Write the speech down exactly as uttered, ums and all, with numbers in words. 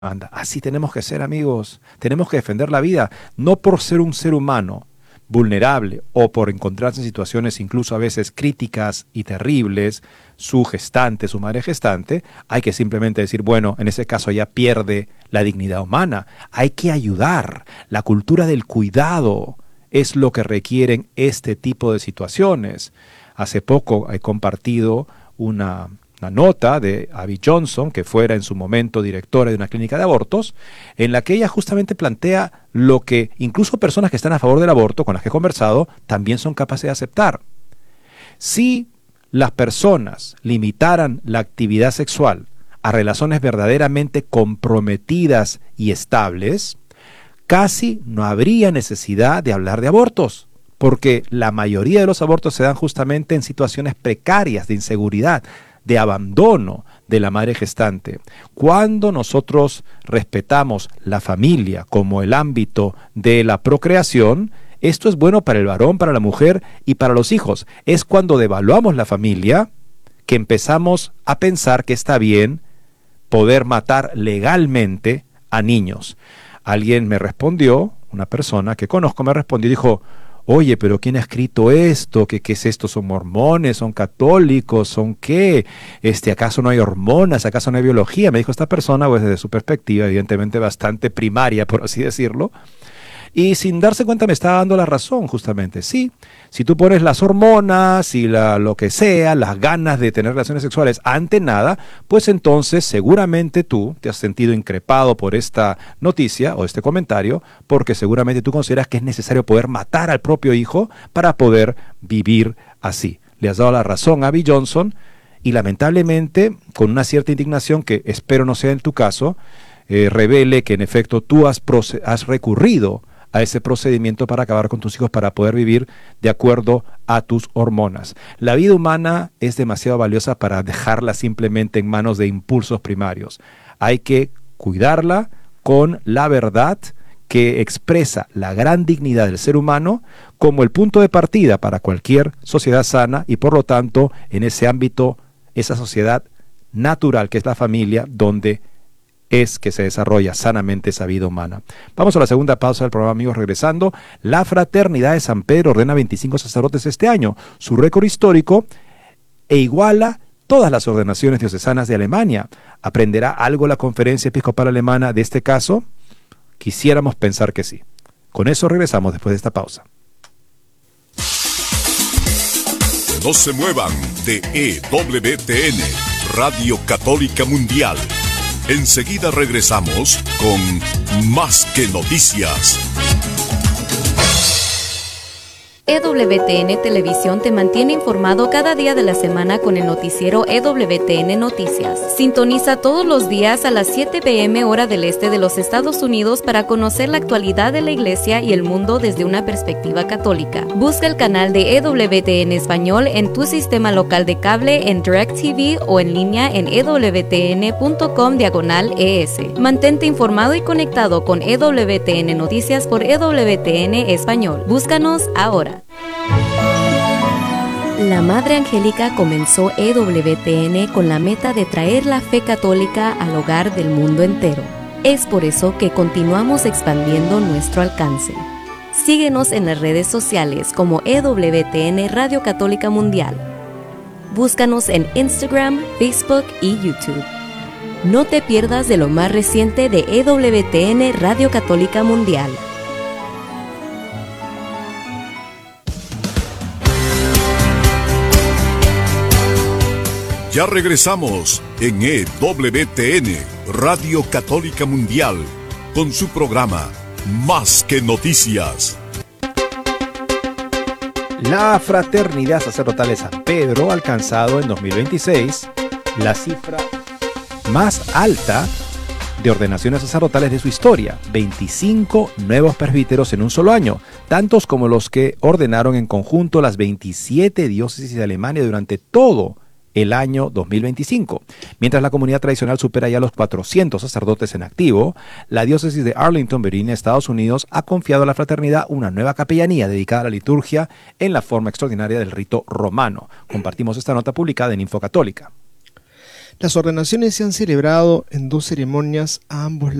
Anda, así tenemos que ser, amigos. Tenemos que defender la vida, no por ser un ser humano vulnerable o por encontrarse en situaciones incluso a veces críticas y terribles, su gestante, su madre gestante. Hay que simplemente decir, bueno, en ese caso ya pierde la dignidad humana. Hay que ayudar. La cultura del cuidado es lo que requieren este tipo de situaciones. Hace poco he compartido una... una nota de Abby Johnson, que fuera en su momento directora de una clínica de abortos, en la que ella justamente plantea lo que incluso personas que están a favor del aborto, con las que he conversado, también son capaces de aceptar. Si las personas limitaran la actividad sexual a relaciones verdaderamente comprometidas y estables, casi no habría necesidad de hablar de abortos, porque la mayoría de los abortos se dan justamente en situaciones precarias de inseguridad, de abandono de la madre gestante. Cuando nosotros respetamos la familia como el ámbito de la procreación, esto es bueno para el varón, para la mujer y para los hijos. Es cuando devaluamos la familia que empezamos a pensar que está bien poder matar legalmente a niños. Alguien me respondió, una persona que conozco me respondió y dijo: oye, pero ¿quién ha escrito esto? ¿Qué, qué es esto? ¿Son mormones? ¿Son católicos? ¿Son qué? Este, ¿acaso no hay hormonas? ¿Acaso no hay biología? Me dijo esta persona, pues desde su perspectiva, evidentemente bastante primaria, por así decirlo. Y sin darse cuenta me estaba dando la razón, justamente. Sí, si tú pones las hormonas y la, lo que sea, las ganas de tener relaciones sexuales ante nada, pues entonces seguramente tú te has sentido increpado por esta noticia o este comentario, porque seguramente tú consideras que es necesario poder matar al propio hijo para poder vivir así. Le has dado la razón a Abby Johnson y lamentablemente, con una cierta indignación que espero no sea en tu caso, eh, revele que en efecto tú has, has recurrido a ese procedimiento para acabar con tus hijos, para poder vivir de acuerdo a tus hormonas. La vida humana es demasiado valiosa para dejarla simplemente en manos de impulsos primarios. Hay que cuidarla con la verdad que expresa la gran dignidad del ser humano como el punto de partida para cualquier sociedad sana y por lo tanto en ese ámbito, esa sociedad natural que es la familia, donde es que se desarrolla sanamente esa vida humana. Vamos a la segunda pausa del programa, amigos. Regresando, la Fraternidad de San Pedro ordena veinticinco sacerdotes este año, su récord histórico, e iguala todas las ordenaciones diocesanas de Alemania. ¿Aprenderá algo la Conferencia Episcopal Alemana de este caso? Quisiéramos pensar que sí. Con eso regresamos después de esta pausa. No se muevan de E W T N, Radio Católica Mundial. Enseguida regresamos con Más que Noticias. E W T N Televisión te mantiene informado cada día de la semana con el noticiero E W T N Noticias. Sintoniza todos los días a las siete p m hora del este de los Estados Unidos para conocer la actualidad de la Iglesia y el mundo desde una perspectiva católica. Busca el canal de E W T N Español en tu sistema local de cable, en DirecTV o en línea en ewtn.com diagonal ES. Mantente informado y conectado con E W T N Noticias por E W T N Español. Búscanos ahora. La Madre Angélica comenzó E W T N con la meta de traer la fe católica al hogar del mundo entero. Es por eso que continuamos expandiendo nuestro alcance. Síguenos en las redes sociales como E W T N Radio Católica Mundial. Búscanos en Instagram, Facebook y YouTube. No te pierdas de lo más reciente de E W T N Radio Católica Mundial. Ya regresamos en E W T N, Radio Católica Mundial, con su programa Más que Noticias. La Fraternidad Sacerdotal de San Pedro ha alcanzado en dos mil veintiséis la cifra más alta de ordenaciones sacerdotales de su historia, veinticinco nuevos presbíteros en un solo año, tantos como los que ordenaron en conjunto las veintisiete diócesis de Alemania durante todo el año dos mil veinticinco. Mientras la comunidad tradicional supera ya los cuatrocientos sacerdotes en activo, la diócesis de Arlington, Virginia, Estados Unidos, ha confiado a la fraternidad una nueva capellanía dedicada a la liturgia en la forma extraordinaria del rito romano. Compartimos esta nota publicada en Info Católica. Las ordenaciones se han celebrado en dos ceremonias a ambos